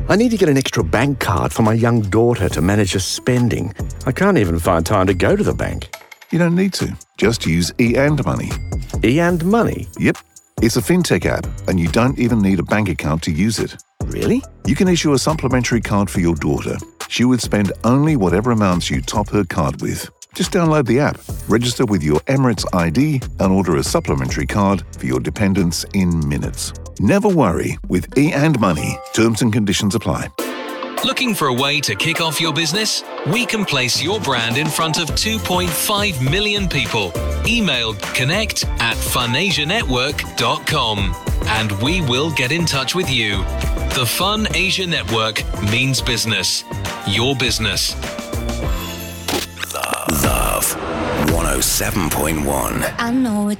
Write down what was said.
I need to get an extra bank card for my young daughter to manage her spending. I can't even find time to go to the bank. You don't need to. Just use e&Money. E&Money? Yep. It's a fintech app, and you don't even need a bank account to use it. Really? You can issue a supplementary card for your daughter. She would spend only whatever amounts you top her card with. Just download the app, register with your Emirates ID, and order a supplementary card for your dependents in minutes. Never worry with e&Money. Terms and conditions apply. Looking for a way to kick off your business? We can place your brand in front of 2.5 million people. Email connect@funasianetwork.com and we will get in touch with you. The Fun Asia Network means business. Your business. Love 107.1. I know what